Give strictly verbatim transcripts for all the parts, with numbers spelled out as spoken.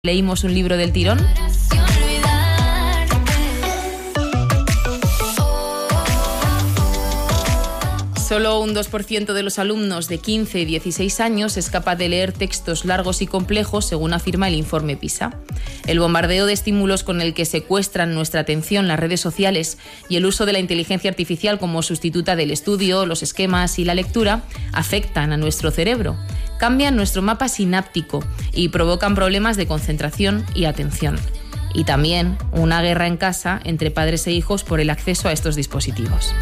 ¿Leímos un libro del tirón? Solo un dos por ciento de los alumnos de quince y dieciséis años es capaz de leer textos largos y complejos, según afirma el informe PISA. El bombardeo de estímulos con el que secuestran nuestra atención las redes sociales y el uso de la inteligencia artificial como sustituta del estudio, los esquemas y la lectura afectan a nuestro cerebro, cambian nuestro mapa sináptico y provocan problemas de concentración y atención. Y también una guerra en casa entre padres e hijos por el acceso a estos dispositivos.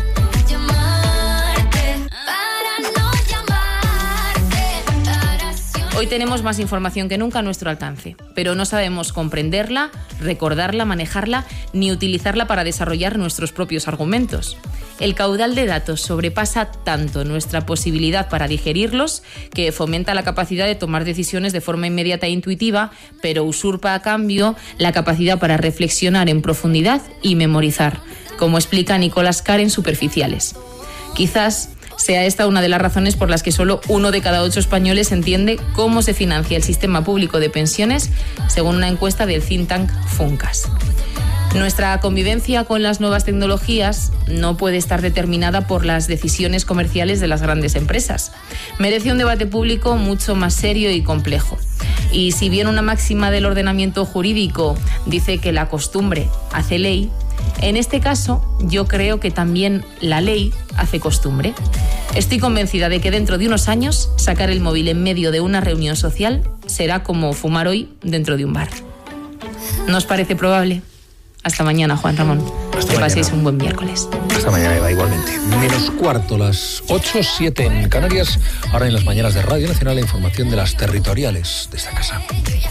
Hoy tenemos más información que nunca a nuestro alcance, pero no sabemos comprenderla, recordarla, manejarla ni utilizarla para desarrollar nuestros propios argumentos. El caudal de datos sobrepasa tanto nuestra posibilidad para digerirlos que fomenta la capacidad de tomar decisiones de forma inmediata e intuitiva, pero usurpa a cambio la capacidad para reflexionar en profundidad y memorizar, como explica Nicolás Carr en Superficiales. Quizás sea esta una de las razones por las que solo uno de cada ocho españoles entiende cómo se financia el sistema público de pensiones, según una encuesta del think tank Funcas. Nuestra convivencia con las nuevas tecnologías no puede estar determinada por las decisiones comerciales de las grandes empresas. Merece un debate público mucho más serio y complejo. Y si bien una máxima del ordenamiento jurídico dice que la costumbre hace ley, en este caso, yo creo que también la ley hace costumbre. Estoy convencida de que dentro de unos años, sacar el móvil en medio de una reunión social será como fumar hoy dentro de un bar. ¿No os parece probable? Hasta mañana, Juan Ramón. Hasta que mañana. paséis un buen miércoles. Hasta mañana, Eva, igualmente. Menos cuarto, las ocho, siete en Canarias. Ahora en las mañanas de Radio Nacional, la información de las territoriales de esta casa.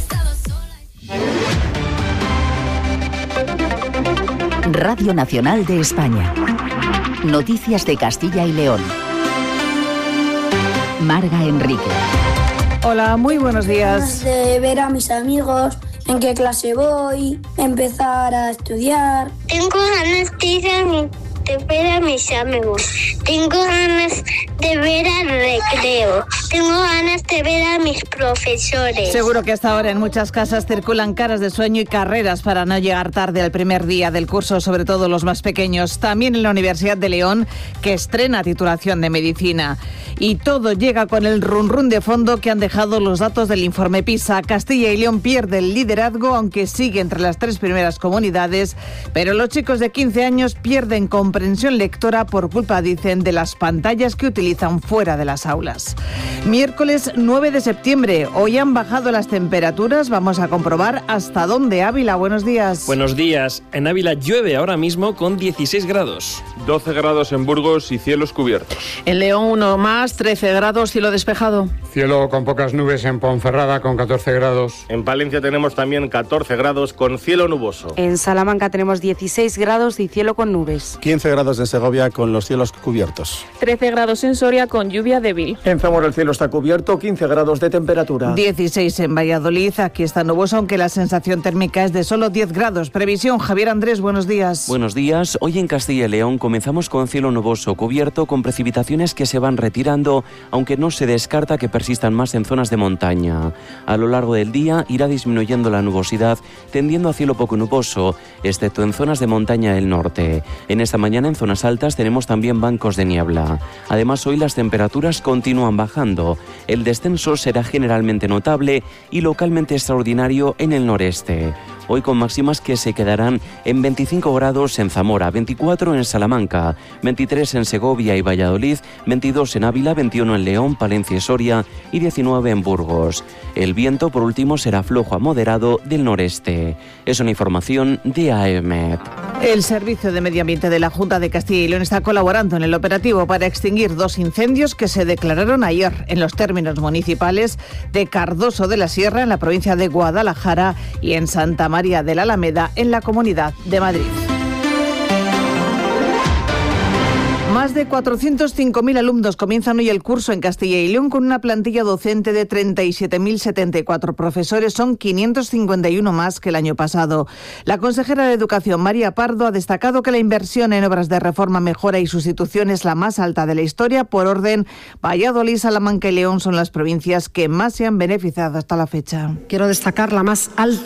Radio Nacional de España. Noticias de Castilla y León. Marga Enrique. Hola, muy buenos días. De ver a mis amigos, en qué clase voy, empezar a estudiar. Tengo ganas de ir a mi, de ver a mis amigos. Tengo ganas de ver al recreo. Tengo ganas de ver a mis profesores. Seguro que hasta ahora en muchas casas circulan caras de sueño y carreras para no llegar tarde al primer día del curso, sobre todo los más pequeños. También en la Universidad de León, que estrena titulación de medicina. Y todo llega con el run run de fondo que han dejado los datos del informe PISA. Castilla y León pierde el liderazgo, aunque sigue entre las tres primeras comunidades, pero los chicos de quince años pierden comprensión lectora por culpa, dicen, de las pantallas que utilizan fuera de las aulas. Miércoles nueve de septiembre. Hoy han bajado las temperaturas. Vamos a comprobar hasta dónde. Ávila, buenos días. Buenos días. En Ávila llueve ahora mismo con dieciséis grados. doce grados en Burgos y cielos cubiertos. En León uno más, trece grados, cielo despejado. Cielo con pocas nubes en Ponferrada con catorce grados. En Palencia tenemos también catorce grados con cielo nuboso. En Salamanca tenemos dieciséis grados y cielo con nubes. quince grados en Segovia con los cielos cubiertos. trece grados en Soria con lluvia débil. En Zamora el cielo está cubierto, quince grados de temperatura. dieciséis en Valladolid, aquí está nuboso, aunque la sensación térmica es de solo diez grados. Previsión, Javier Andrés, buenos días. Buenos días. Hoy en Castilla y León comenzamos con cielo nuboso cubierto, con precipitaciones que se van retirando, aunque no se descarta que persistan más en zonas de montaña. A lo largo del día irá disminuyendo la nubosidad, tendiendo a cielo poco nuboso, excepto en zonas de montaña del norte. En esta mañana en zonas altas tenemos también bancos de niebla. Además, hoy las temperaturas continúan bajando. El descenso será generalmente notable y localmente extraordinario en el noreste. Hoy con máximas que se quedarán en veinticinco grados en Zamora, veinticuatro en Salamanca, veintitrés en Segovia y Valladolid, veintidós en Ávila, veintiuno en León, Palencia y Soria y diecinueve en Burgos. El viento, por último, será flojo a moderado del noreste. Es una información de AEMET. El Servicio de Medio Ambiente de la Junta de Castilla y León está colaborando en el operativo para extinguir dos incendios que se declararon ayer en los términos municipales de Cardoso de la Sierra, en la provincia de Guadalajara, y en Santa María de la Alameda, en la Comunidad de Madrid. Más de cuatrocientos cinco mil alumnos comienzan hoy el curso en Castilla y León con una plantilla docente de treinta y siete mil setenta y cuatro profesores. Son quinientos cincuenta y uno más que el año pasado. La consejera de Educación, María Pardo, ha destacado que la inversión en obras de reforma, mejora y sustitución es la más alta de la historia. Por orden, Valladolid, Salamanca y León son las provincias que más se han beneficiado hasta la fecha. Quiero destacar la más alta